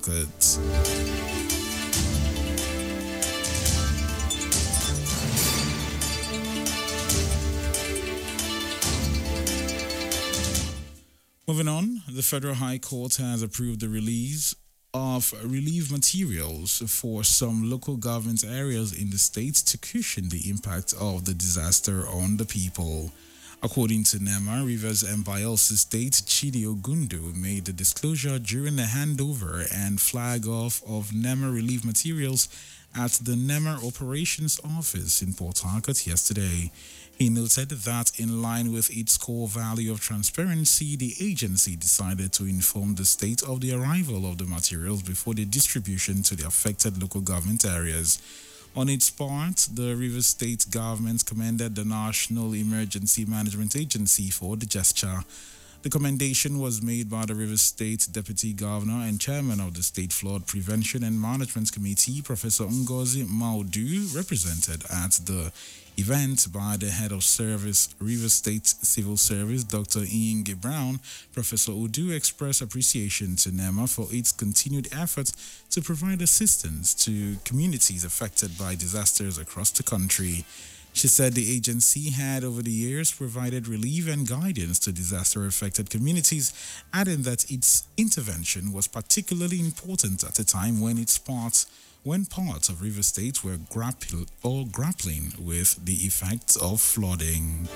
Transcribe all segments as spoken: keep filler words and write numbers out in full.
Harcourt. Moving on, the Federal High Court has approved the release of relief materials for some local government areas in the state to cushion the impact of the disaster on the people. According to NEMA, Rivers and Bayelsa State Chidi Ogundu made the disclosure during the handover and flag-off of NEMA relief materials at the NEMA Operations Office in Port Harcourt yesterday. He noted that in line with its core value of transparency, the agency decided to inform the state of the arrival of the materials before the distribution to the affected local government areas. On its part, the Rivers State government commended the National Emergency Management Agency for the gesture. The commendation was made by the Rivers State Deputy Governor and Chairman of the State Flood Prevention and Management Committee, Professor Ngozi Maudu, represented at the event by the Head of Service, Rivers State Civil Service, Doctor Ian Brown. Professor Udu expressed appreciation to NEMA for its continued efforts to provide assistance to communities affected by disasters across the country. She said the agency had over the years provided relief and guidance to disaster-affected communities, adding that its intervention was particularly important at a time when its parts when parts of River State were grapple or grappling with the effects of flooding.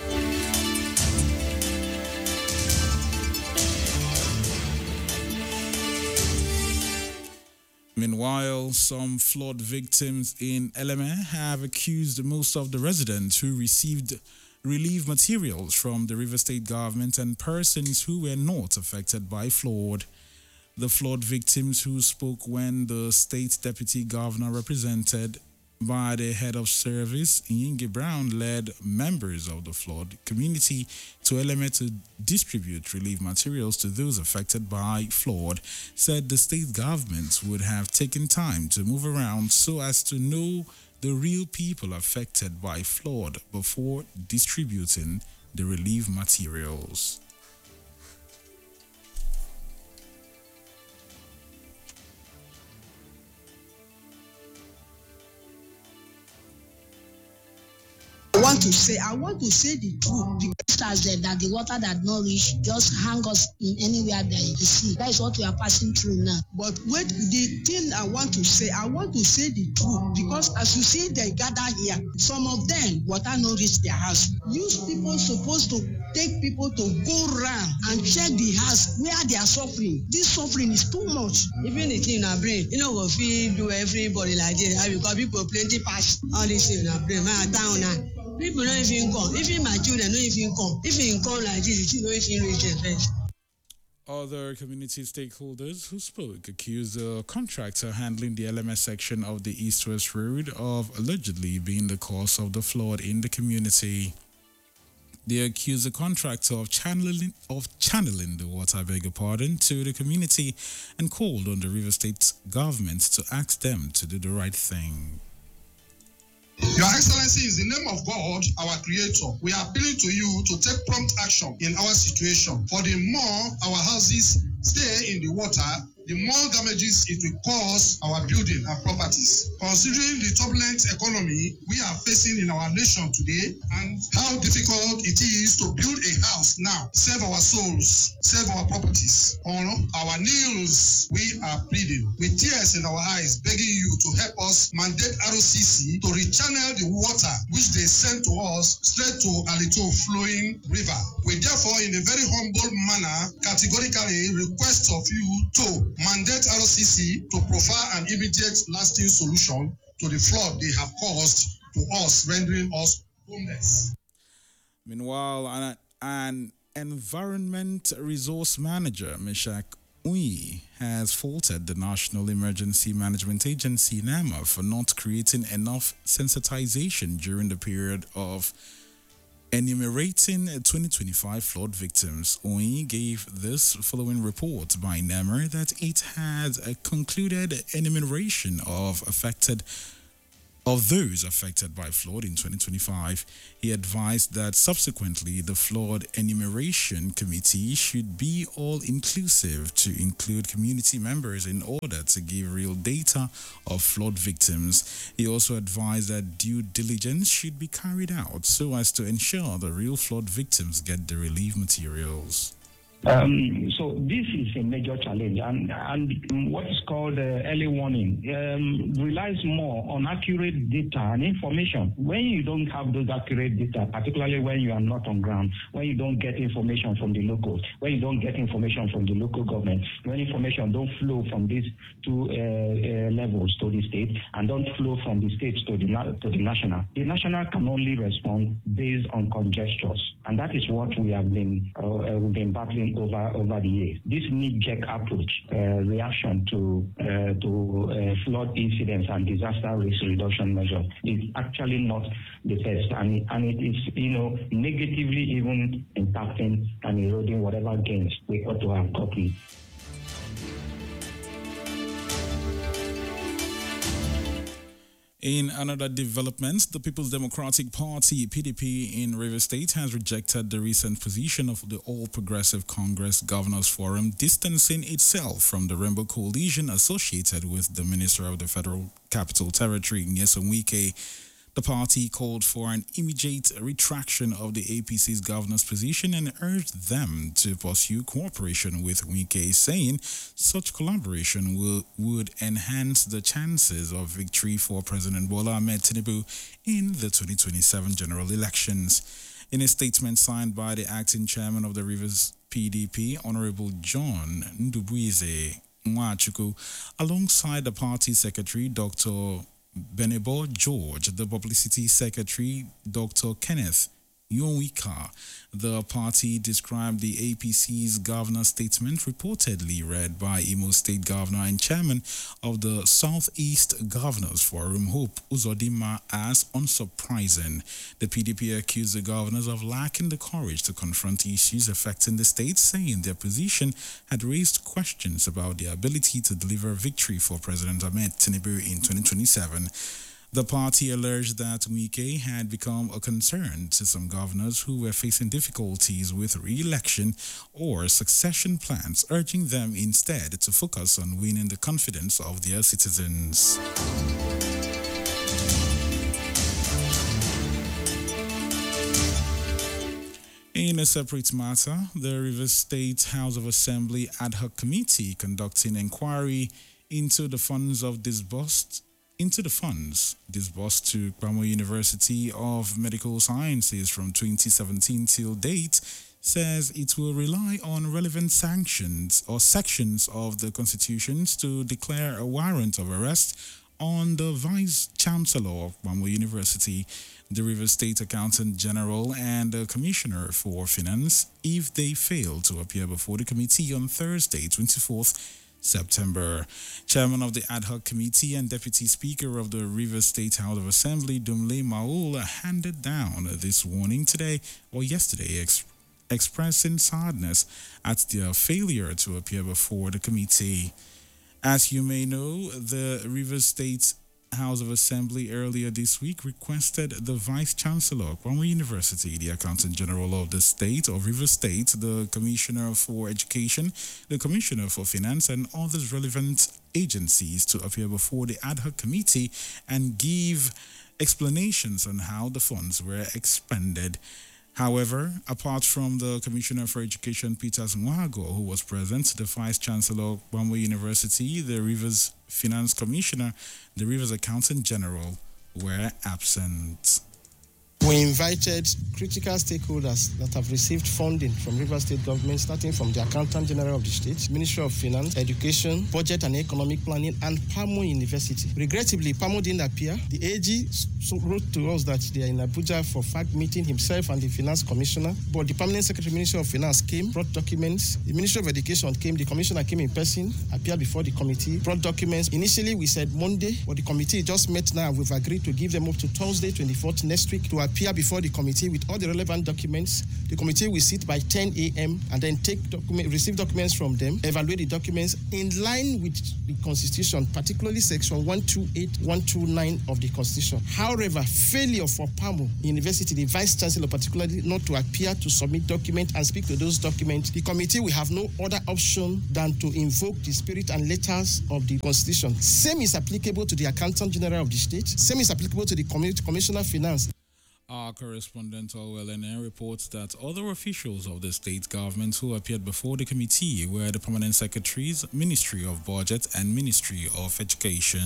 Meanwhile, some flood victims in Eleme have accused most of the residents who received relief materials from the River State government and persons who were not affected by flood. The flood victims who spoke when the state deputy governor, represented by the head of service, Yingi Brown, led members of the flood community to Eleme to distribute relief materials to those affected by flood, said the state government would have taken time to move around so as to know the real people affected by flood before distributing the relief materials. I want to say, I want to say the truth. The stars that, that the water that not reach just hang us in anywhere there you see. That is what we are passing through now. But wait, the thing I want to say, I want to say the truth because as you see, they gather here. Some of them water not reach their house. Use people supposed to take people to go round and check the house where they are suffering. This suffering is too much. Even the thing in our brain, you know, we feel do everybody like this because people plenty pass all this in our brain. My town now. People don't even come. Even my children don't even come. If you come like this, you don't even reach their friends. Other community stakeholders who spoke accused the contractor handling the L M S section of the East-West Road of allegedly being the cause of the flood in the community. They accused the contractor of channeling of channeling the water, I beg your pardon, to the community and called on the River State government to ask them to do the right thing. Your Excellency, in the name of God, our Creator, we are appealing to you to take prompt action in our situation. For the more our houses stay in the water, the more damages it will cause our building and properties. Considering the turbulent economy we are facing in our nation today and how difficult it is to build a house now, save our souls, save our properties. On our knees, we are pleading with tears in our eyes, begging you to help us mandate R O C C to rechannel the water which they send to us straight to Alito flowing river. We therefore, in a very humble manner, categorically request of you to mandate R O C C to provide an immediate lasting solution to the flood they have caused to us, rendering us homeless. Meanwhile, an, an environment resource manager, Meshach Uyi, has faulted the National Emergency Management Agency, NEMA, for not creating enough sensitization during the period of enumerating twenty twenty-five flood victims. Oyi gave this following report by NEMA that it had concluded enumeration of affected of those affected by flood in twenty twenty-five. He advised that subsequently the Flood Enumeration Committee should be all-inclusive to include community members in order to give real data of flood victims. He also advised that due diligence should be carried out so as to ensure the real flood victims get the relief materials. Um, so this is a major challenge, and, and what is called uh, early warning um, relies more on accurate data and information. When you don't have those accurate data, particularly when you are not on ground, when you don't get information from the locals, when you don't get information from the local government, when information don't flow from these two uh, uh, levels to the state and don't flow from the states to the to the national, the national can only respond based on conjectures, and that is what we have been uh, uh, we've been battling over over the years. This knee-jerk approach, uh, reaction to uh, to uh, flood incidents and disaster risk reduction measures is actually not the best, and it, and it is you know negatively even impacting and eroding whatever gains we ought to have gotten. In another development, the People's Democratic Party, P D P, in Rivers State has rejected the recent position of the All Progressive Congress Governors Forum, distancing itself from the Rainbow Coalition associated with the Minister of the Federal Capital Territory, Nyesom Wike. The party called for an immediate retraction of the A P C's governor's position and urged them to pursue cooperation with Wike, saying such collaboration will, would enhance the chances of victory for President Bola Ahmed Tinubu in the twenty twenty-seven general elections. In a statement signed by the acting chairman of the Rivers P D P, Honorable John Ndubuize Nwachukwu, alongside the party secretary, Doctor Benebo George, the publicity secretary, Doctor Kenneth Yonwika. The party described the A P C's governor statement, reportedly read by Imo State Governor and Chairman of the Southeast Governors Forum, Hope Uzodinma, as unsurprising. The P D P accused the governors of lacking the courage to confront issues affecting the state, saying their position had raised questions about their ability to deliver victory for President Ahmed Tinubu in twenty twenty-seven. The party alleged that Wike had become a concern to some governors who were facing difficulties with re-election or succession plans, urging them instead to focus on winning the confidence of their citizens. In a separate matter, the Rivers State House of Assembly Ad Hoc Committee conducting inquiry into the funds of disbursed into the funds disbursed to Kpamo University of Medical Sciences from twenty seventeen till date says it will rely on relevant sanctions or sections of the constitutions to declare a warrant of arrest on the Vice Chancellor of Kpamo University, the Rivers State Accountant General, and the Commissioner for Finance if they fail to appear before the committee on Thursday, twenty-fourth September. Chairman of the Ad Hoc Committee and Deputy Speaker of the Rivers State House of Assembly, Dumle Maul, handed down this warning today or yesterday, ex- expressing sadness at their failure to appear before the committee. As you may know, the Rivers State House of Assembly earlier this week requested the Vice Chancellor of Kpamo University, the Accountant General of the State of Rivers State, the Commissioner for Education, the Commissioner for Finance, and others relevant agencies to appear before the Ad Hoc Committee and give explanations on how the funds were expended. However, apart from the Commissioner for Education, Peter Nwago, who was present, the Vice Chancellor of Kpamo University, the Rivers Finance Commissioner, the Rivers Accountant General were absent. We invited critical stakeholders that have received funding from Rivers State government, starting from the Accountant General of the State, Ministry of Finance, Education, Budget and Economic Planning, and Kpamo University. Regrettably, Kpamo didn't appear. The A G wrote to us that they are in Abuja for fact meeting, himself and the Finance Commissioner. But the Permanent Secretary, Ministry of Finance came, brought documents. The Ministry of Education came, the Commissioner came in person, appeared before the committee, brought documents. Initially, we said Monday, but the committee just met now. We've agreed to give them up to Thursday, twenty-fourth next week to appear appear before the committee with all the relevant documents. The committee will sit by ten a.m. and then take document, receive documents from them, evaluate the documents in line with the Constitution, particularly Section one twenty-eight, one twenty-nine of the Constitution. However, failure for PAMO University, the Vice Chancellor particularly, not to appear to submit documents and speak to those documents, the committee will have no other option than to invoke the spirit and letters of the Constitution. Same is applicable to the Accountant General of the State. Same is applicable to the Commissioner of Finance. Our correspondent Orwell reports that other officials of the state government who appeared before the committee were the permanent secretaries, Ministry of Budget and Ministry of Education.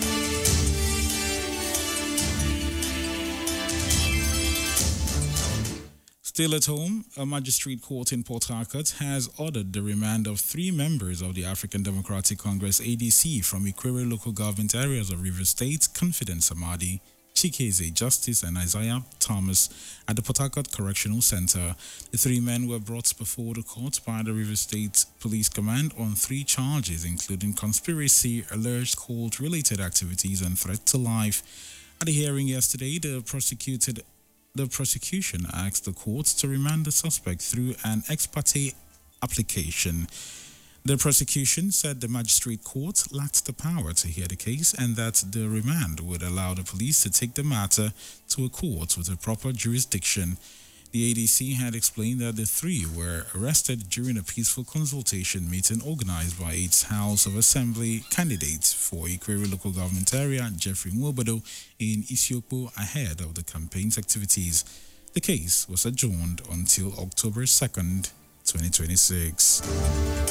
Still at home, a magistrate court in Port Harcourt has ordered the remand of three members of the African Democratic Congress A D C from Ikwere local government areas of Rivers State, Confidence Amadi, Chikeze Justice and Isaiah Thomas at the Port Harcourt Correctional Center. The three men were brought before the court by the Rivers State Police Command on three charges, including conspiracy, alleged cult-related activities, and threat to life. At the hearing yesterday, the prosecuted the prosecution asked the court to remand the suspect through an ex parte application. The prosecution said the magistrate court lacked the power to hear the case and that the remand would allow the police to take the matter to a court with a proper jurisdiction. The A D C had explained that the three were arrested during a peaceful consultation meeting organized by its House of Assembly candidate for Ikwere local government area, Jeffrey Mwobodo, in Isiokpo ahead of the campaign's activities. The case was adjourned until October second, twenty twenty-six.